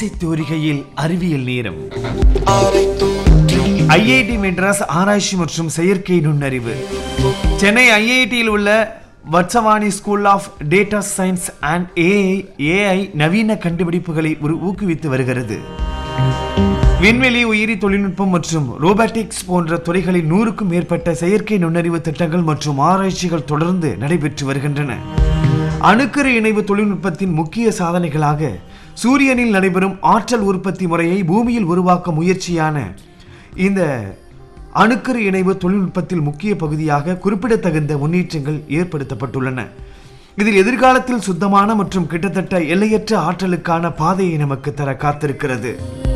இசை தோரிகையில் அறிவியல் நேரம். ஐஐடி மெட்ராஸ் ஆராய்ச்சி மற்றும் செயற்கை நுண்ணறிவு. சென்னை ஐஐடியில் உள்ள வட்சவாணி school of data science and AI நவீன கண்டுபிடிப்புகளை ஊக்குவித்து வருகிறது. விண்வெளி, உயிரி தொழில்நுட்பம் மற்றும் ரோபாட்டிக்ஸ் போன்ற துறைகளில் 100க்கும் மேற்பட்ட செயற்கை நுண்ணறிவு திட்டங்கள் மற்றும் ஆராய்ச்சிகள் தொடர்ந்து நடைபெற்று வருகின்றன. அணுக்கரு இணைவு தொழில்நுட்பத்தின் முக்கிய சாதனைகளாக சூரியனில் நடைபெறும் ஆற்றல் உற்பத்தி முறையை பூமியில் உருவாக்க முயற்சியான இந்த அணுக்கரு இணைவு தொழில்நுட்பத்தில் முக்கிய பகுதியாக குறிப்பிடத்தகுந்த முன்னேற்றங்கள் ஏற்படுத்தப்பட்டுள்ளன. இதில் எதிர்காலத்தில் சுத்தமான மற்றும் கிட்டத்தட்ட எல்லையற்ற ஆற்றலுக்கான பாதையை நமக்கு தர காத்திருக்கிறது.